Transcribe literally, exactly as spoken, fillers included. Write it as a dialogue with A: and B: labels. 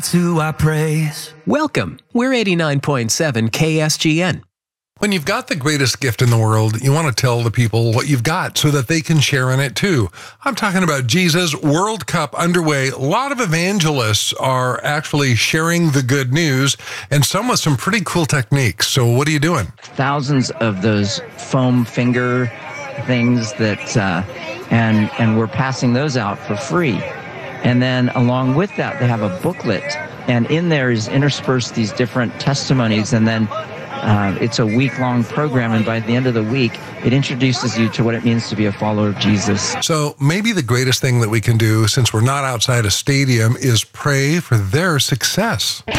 A: To our praise.
B: Welcome. We're eighty-nine point seven K S G N.
C: When you've got the greatest gift in the world, you want to tell the people what you've got so that they can share in it too. I'm talking about Jesus World Cup underway. A lot of evangelists are actually sharing the good news, and some with some pretty cool techniques. So what are you doing?
D: Thousands of those foam finger things that, uh, and and we're passing those out for free. And then along with that, they have a booklet, and in there is interspersed these different testimonies, and then Uh, it's a week-long program, and by the end of the week, it introduces you to what it means to be a follower of Jesus.
C: So maybe the greatest thing that we can do, since we're not outside a stadium, is pray for their success.